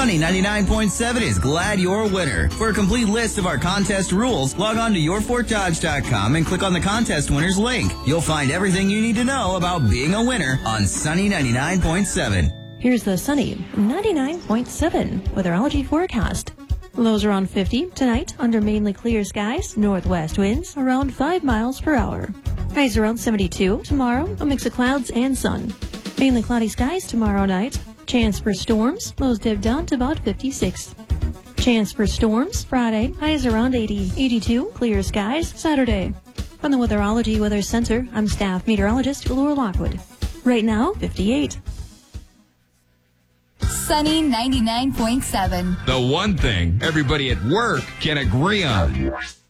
Sunny 99.7 is glad you're a winner. For a complete list of our contest rules, log on to yourfortdodge.com and click on the contest winners link. You'll find everything you need to know about being a winner on Sunny 99.7. Here's the Sunny 99.7 weatherology forecast. Lows around 50 tonight under mainly clear skies, northwest winds around 5 miles per hour. Highs around 72 tomorrow, a mix of clouds and sun. Mainly cloudy skies tomorrow night. Chance for storms, lows dip down to about 56. Chance for storms Friday, highs around 80. 82, clear skies Saturday. From the Weatherology Weather Center, I'm staff meteorologist Laura Lockwood. Right now, 58. Sunny 99.7. The one thing everybody at work can agree on.